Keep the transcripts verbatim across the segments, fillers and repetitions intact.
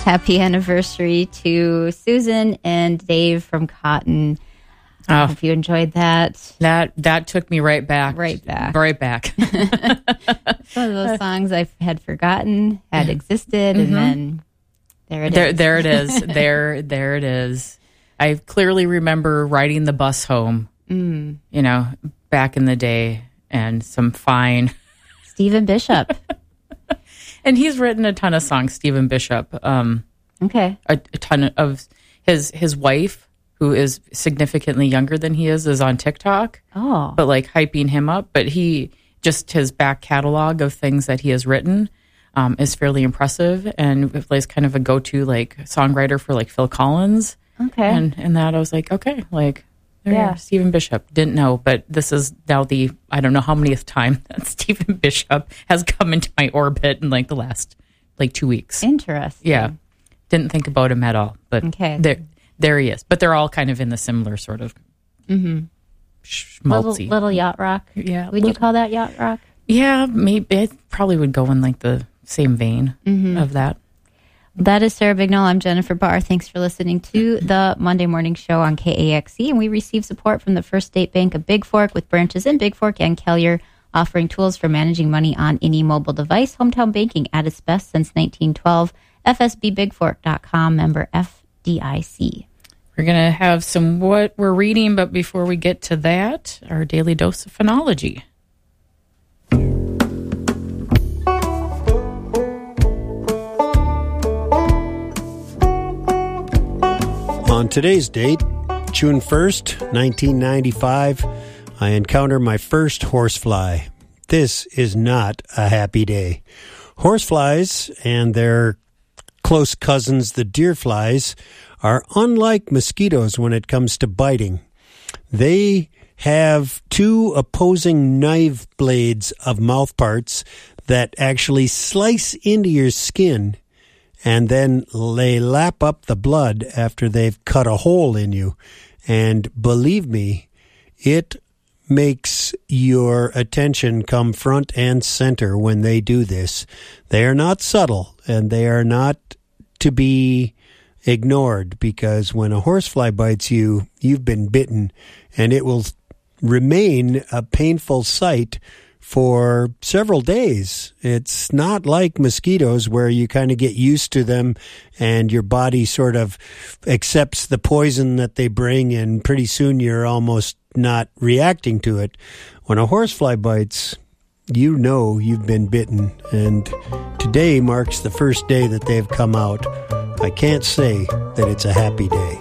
Happy anniversary to Susan and Dave from Cotton. I Oh, hope you enjoyed that. that that took me right back. Right back. Right back. It's one of those songs I had forgotten had existed, Mm-hmm. and then there it there, is. there it is. there, there it is. I clearly remember riding the bus home. Mm. You know, back in the day, and some fine. Stephen Bishop. And he's written a ton of songs. Stephen Bishop. Um, Okay. a, a ton of his his wife, who is significantly younger than he is, is on TikTok. Oh. But like hyping him up. But he just his back catalog of things that he has written um, is fairly impressive, and is kind of a go to like songwriter for like Phil Collins. Okay. And and that I was like, okay, like there Yeah. you are, Stephen Bishop. Didn't know, but this is now the I don't know how manyth time that Stephen Bishop has come into my orbit in like the last like two weeks. Interesting. Yeah. Didn't think about him at all, but Okay. there, there he is. But they're all kind of in the similar sort of Mm-hmm. schmaltzy. Little, little yacht rock. Yeah, Would you little- call that yacht rock? Yeah, maybe it probably would go in like the same vein Mm-hmm. of that. That is Sarah Bignall. I'm Jennifer Barr. Thanks for listening to the Monday Morning Show on K A X E. And we receive support from the First State Bank of Big Fork with branches in Big Fork and Kelliher, offering tools for managing money on any mobile device. Hometown banking at its best since nineteen twelve. F S B big fork dot com, member F D I C. We're going to have some what we're reading, but before we get to that, our daily dose of phonology. On today's date, June first, nineteen ninety-five, I encounter my first horsefly. This is not a happy day. Horseflies and their close cousins, the deerflies, are unlike mosquitoes when it comes to biting. They have two opposing knife blades of mouthparts that actually slice into your skin, and then they lap up the blood after they've cut a hole in you. And believe me, it makes your attention come front and center when they do this. They are not subtle, and they are not to be ignored, because when a horsefly bites you, you've been bitten, and it will remain a painful sight for several days. It's not like mosquitoes where you kind of get used to them and your body sort of accepts the poison that they bring, and pretty soon you're almost not reacting to it. When a horsefly bites, you know you've been bitten, and today marks the first day that they've come out. I can't say that it's a happy day.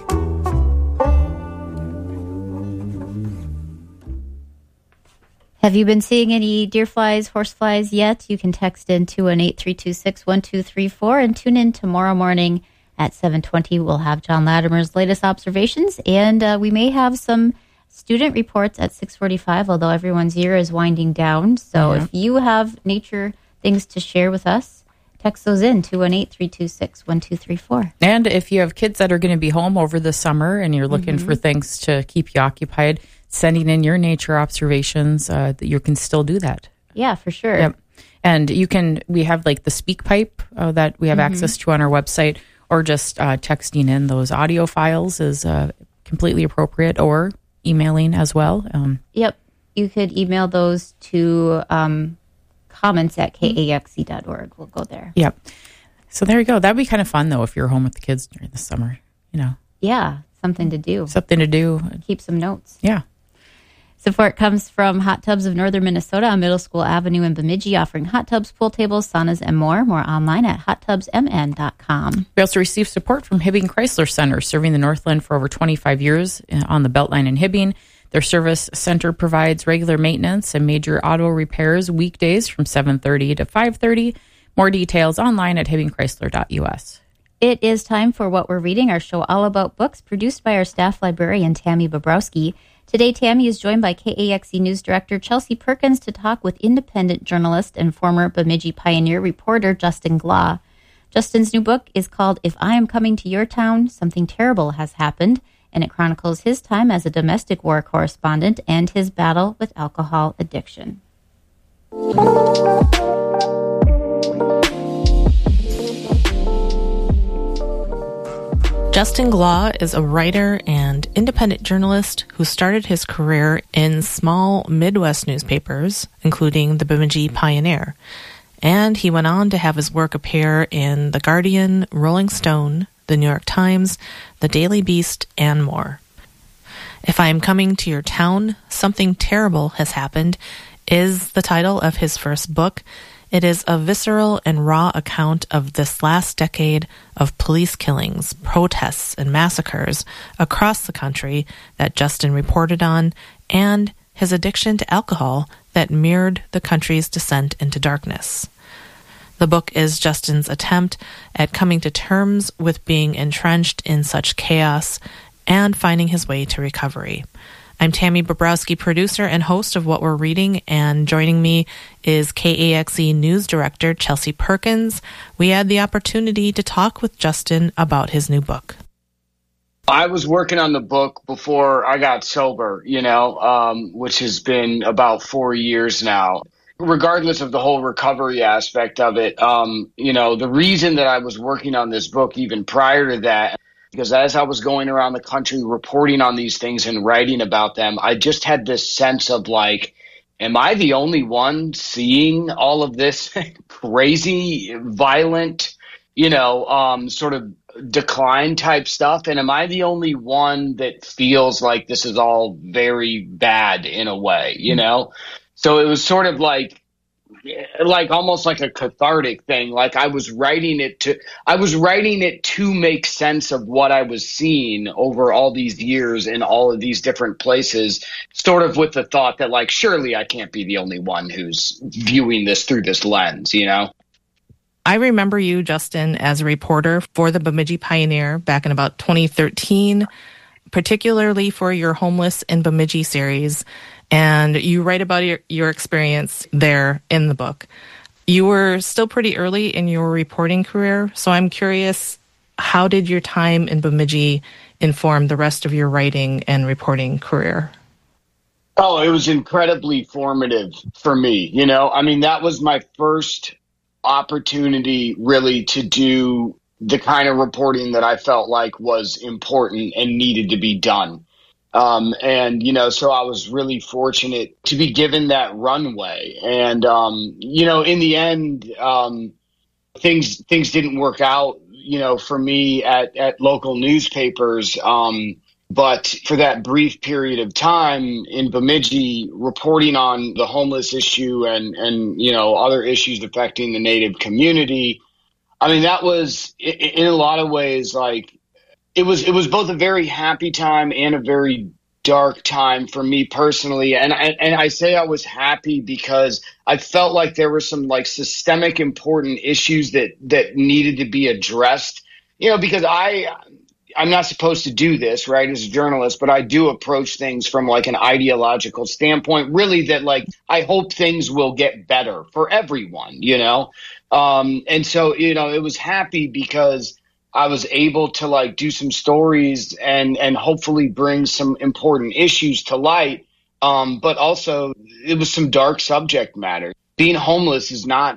Have you been seeing any deer flies, horse flies yet? You can text in two one eight, three two six, one two three four and tune in tomorrow morning at seven twenty. We'll have John Latimer's latest observations, and uh, we may have some student reports at six forty-five, although everyone's year is winding down. So Yeah. if you have nature things to share with us, text those in, two one eight, three two six, one two three four. And if you have kids that are going to be home over the summer and you're looking Mm-hmm. for things to keep you occupied, sending in your nature observations, uh, you can still do that. Yeah, for sure. Yep. And you can, we have like the speak pipe uh, that we have Mm-hmm. access to on our website, or just uh, texting in those audio files is uh, completely appropriate, or emailing as well. Um, Yep. You could email those to um, comments at k a x e dot org. We'll go there. yep. So there you go. That'd be kind of fun though if you're home with the kids during the summer. You know, Yeah, something to do. something to do. Keep some notes. Yeah. Support comes from Hot Tubs of Northern Minnesota on Middle School Avenue in Bemidji, offering hot tubs, pool tables, saunas, and more. More online at hot tubs m n dot com. We also receive support from Hibbing Chrysler Center, serving the Northland for over twenty-five years on the Beltline in Hibbing. Their service center provides regular maintenance and major auto repairs weekdays from seven thirty to five thirty. More details online at hibbing chrysler dot u s. It is time for What We're Reading, our show all about books, produced by our staff librarian, Tammy Bobrowski. Today, Tammy is joined by K A X E News Director Chelsea Perkins to talk with independent journalist and former Bemidji Pioneer reporter Justin Glaw. Justin's new book is called If I Am Coming to Your Town, Something Terrible Has Happened, and it chronicles his time as a domestic war correspondent and his battle with alcohol addiction. Justin Glaw is a writer and independent journalist who started his career in small Midwest newspapers, including the Bemidji Pioneer. And he went on to have his work appear in The Guardian, Rolling Stone, The New York Times, The Daily Beast, and more. If I Am Coming to Your Town, Something Terrible Has Happened is the title of his first book. It is a visceral and raw account of this last decade of police killings, protests, and massacres across the country that Justin reported on, and his addiction to alcohol that mirrored the country's descent into darkness. The book is Justin's attempt at coming to terms with being entrenched in such chaos and finding his way to recovery. I'm Tammy Bobrowski, producer and host of What We're Reading, and joining me is K A X E News Director Chelsea Perkins. We had the opportunity to talk with Justin about his new book. I was working on the book before I got sober, you know, um, which has been about four years now. Regardless of the whole recovery aspect of it, um, you know, the reason that I was working on this book even prior to that, because as I was going around the country reporting on these things and writing about them, I just had this sense of like, am I the only one seeing all of this crazy, violent, you know, um, sort of decline type stuff? And am I the only one that feels like this is all very bad in a way, you know? So it was sort of like, like almost like a cathartic thing. Like I was writing it to, I was writing it to make sense of what I was seeing over all these years in all of these different places, sort of with the thought that like, surely I can't be the only one who's viewing this through this lens, you know? I remember you, Justin, as a reporter for the Bemidji Pioneer back in about twenty thirteen, particularly for your Homeless in Bemidji series. And you write about your, your experience there in the book. You were still pretty early in your reporting career, so I'm curious, how did your time in Bemidji inform the rest of your writing and reporting career? Oh, it was incredibly formative for me. You know, I mean, that was my first opportunity really to do the kind of reporting that I felt like was important and needed to be done. Um, and, you know, so I was really fortunate to be given that runway. And, um, you know, in the end, um, things, things didn't work out, you know, for me at, at local newspapers. Um, but for that brief period of time in Bemidji, reporting on the homeless issue and, and, you know, other issues affecting the Native community, I mean, that was in a lot of ways like, It was it was both a very happy time and a very dark time for me personally. And I, and I say I was happy because I felt like there were some like systemic important issues that, that needed to be addressed, you know, because I, I'm not supposed to do this, right, as a journalist, but I do approach things from like an ideological standpoint, really that like I hope things will get better for everyone, you know. Um, and so, you know, it was happy because I was able to like do some stories and, and hopefully bring some important issues to light. Um, but also it was some dark subject matter. Being homeless is not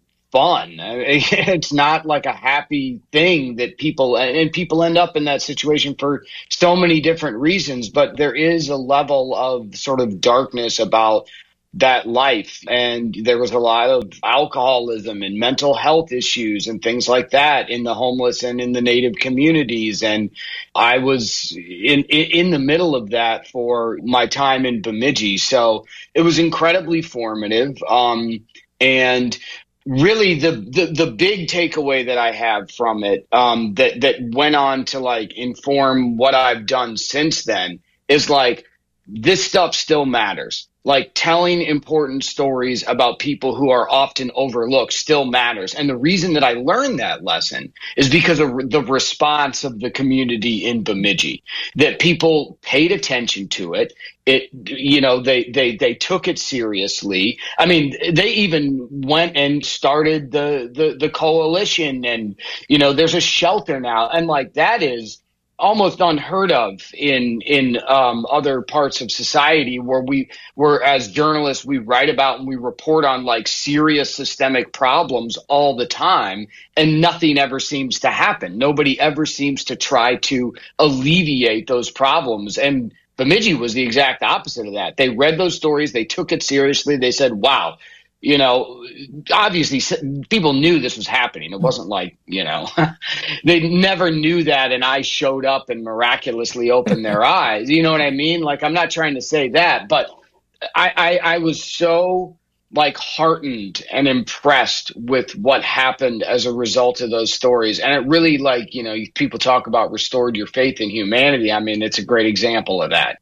fun. It's not like a happy thing that people, and people end up in that situation for so many different reasons, but there is a level of sort of darkness about that life. And there was a lot of alcoholism and mental health issues and things like that in the homeless and in the Native communities. And I was in, in the middle of that for my time in Bemidji. So it was incredibly formative. Um, and really the, the, the big takeaway that I have from it, um, that, that went on to like inform what I've done since then is like, this stuff still matters. Like telling important stories about people who are often overlooked still matters. And the reason that I learned that lesson is because of the response of the community in Bemidji, that people paid attention to it. It, you know, they, they, they took it seriously. I mean, they even went and started the, the, the coalition and, you know, there's a shelter now. And like, that is almost unheard of in in um, other parts of society, where we where as journalists we write about and we report on like serious systemic problems all the time, and nothing ever seems to happen. Nobody ever seems to try to alleviate those problems. And Bemidji was the exact opposite of that. They read those stories, they took it seriously, they said, wow. You know, obviously people knew this was happening. It wasn't like, you know, they never knew that and I showed up and miraculously opened their eyes. You know what I mean? Like, I'm not trying to say that, but I, I, I was so like heartened and impressed with what happened as a result of those stories. And it really, like, you know, people talk about restored your faith in humanity. I mean, it's a great example of that.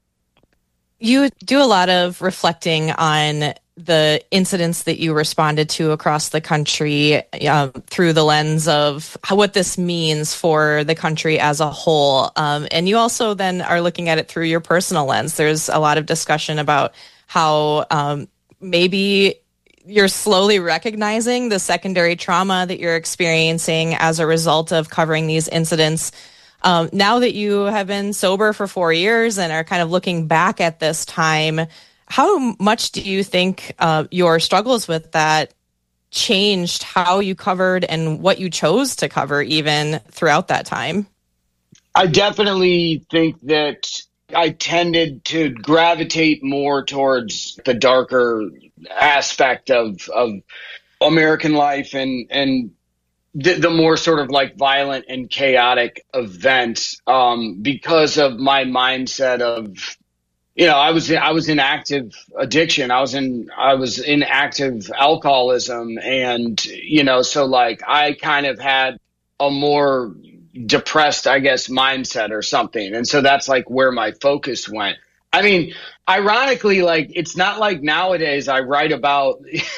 You do a lot of reflecting on the incidents that you responded to across the country um, through the lens of how, what this means for the country as a whole. Um, and you also then are looking at it through your personal lens. There's a lot of discussion about how um, maybe you're slowly recognizing the secondary trauma that you're experiencing as a result of covering these incidents. Um, now that you have been sober for four years and are kind of looking back at this time, how much do you think uh, your struggles with that changed how you covered and what you chose to cover even throughout that time? I definitely think that I tended to gravitate more towards the darker aspect of, of American life and, and the, the more sort of like violent and chaotic events um, because of my mindset of, you know, I was in, I was in active addiction. I was in I was in active alcoholism, and you know, so like I kind of had a more depressed, I guess, mindset or something, and so that's like where my focus went. I mean, ironically, like it's not like nowadays I write about,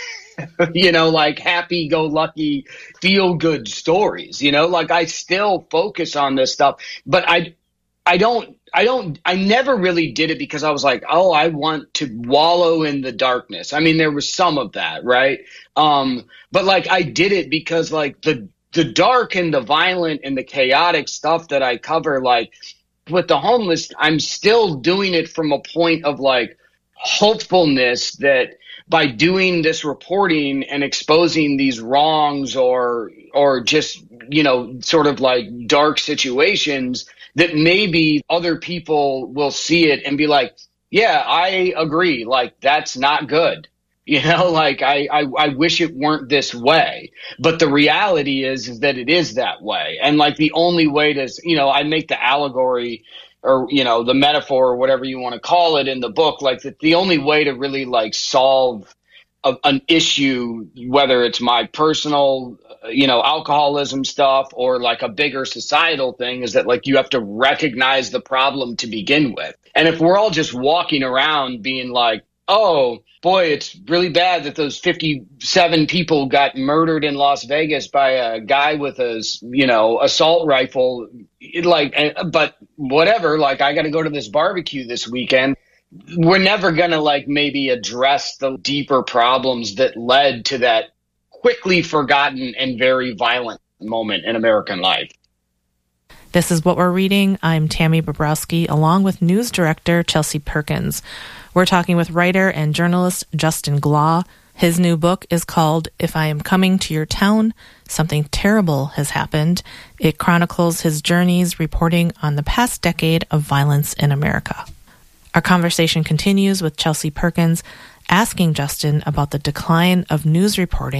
you know, like happy-go-lucky, feel-good stories. You know, like I still focus on this stuff, but I I don't. I don't, I never really did it because I was like, oh, I want to wallow in the darkness. I mean, there was some of that, right? Um, but like, I did it because like the, the dark and the violent and the chaotic stuff that I cover, like with the homeless, I'm still doing it from a point of like hopefulness that by doing this reporting and exposing these wrongs or, or just, you know, sort of like dark situations, that maybe other people will see it and be like, yeah, I agree. Like, that's not good. You know, like I, I, I wish it weren't this way. But the reality is, is that it is that way. And like the only way to, you know, I make the allegory or, you know, the metaphor or whatever you want to call it in the book, like that the only way to really like solve a, an issue, whether it's my personal, you know, alcoholism stuff or like a bigger societal thing, is that like you have to recognize the problem to begin with. And if we're all just walking around being like, oh, boy, it's really bad that those fifty-seven people got murdered in Las Vegas by a guy with a, you know, assault rifle, it like, but whatever, like I got to go to this barbecue this weekend. We're never going to like maybe address the deeper problems that led to that quickly forgotten and very violent moment in American life. This is What We're Reading. I'm Tammy Bobrowski, along with news director Chelsea Perkins. We're talking with writer and journalist Justin Glaw. His new book is called If I Am Coming to Your Town, Something Terrible Has Happened. It chronicles his journeys reporting on the past decade of violence in America. Our conversation continues with Chelsea Perkins asking Justin about the decline of news reporting